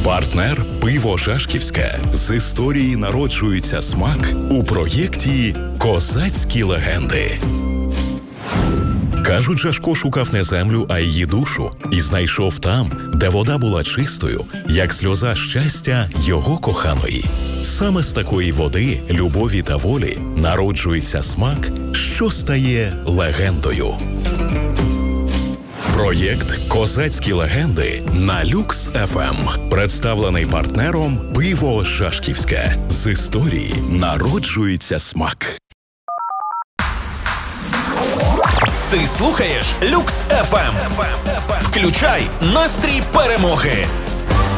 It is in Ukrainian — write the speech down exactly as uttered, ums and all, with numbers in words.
Партнер «Пиво Жашківське». З історії народжується смак у проєкті «Козацькі легенди». Кажуть, Жашко шукав не землю, а її душу. І знайшов там, де вода була чистою, як сльоза щастя його коханої. Саме з такої води, любові та волі народжується смак, що стає легендою. Проєкт «Козацькі легенди» на Люкс еф ем. Представлений партнером «Пиво Жашківське». З історії народжується смак. Ти слухаєш Люкс еф ем. Включай настрій перемоги.